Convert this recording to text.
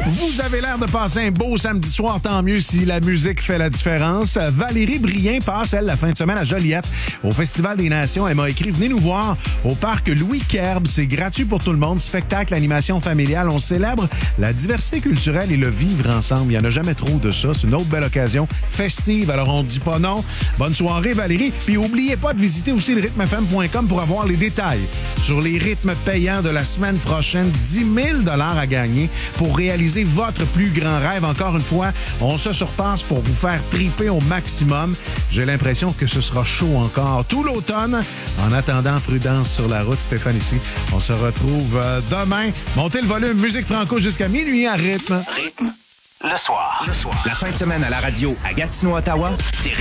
Vous avez l'air de passer un beau samedi soir, tant mieux si la musique fait la différence. Valérie Brien passe, elle, la fin de semaine à Joliette, au Festival des Nations. Elle m'a écrit, venez nous voir au parc Louis Kerb. C'est gratuit pour tout le monde. Spectacle, animation familiale. On célèbre la diversité culturelle et le vivre ensemble. Il n'y en a jamais trop de ça. C'est une autre belle occasion festive. Alors, on ne dit pas non. Bonne soirée, Valérie. Puis, n'oubliez pas de visiter aussi le rythmefm.com pour avoir les détails sur les rythmes payants de la semaine prochaine. 10 000 à gagner pour réaliser votre plus grand rêve. Encore une fois, on se surpasse pour vous faire triper au maximum. J'ai l'impression que ce sera chaud encore tout l'automne. En attendant, prudence sur la route. Stéphane ici. On se retrouve demain. Montez le volume. Musique franco jusqu'à minuit à rythme. Rythme. Le soir. La fin de semaine à la radio à Gatineau, Ottawa, c'est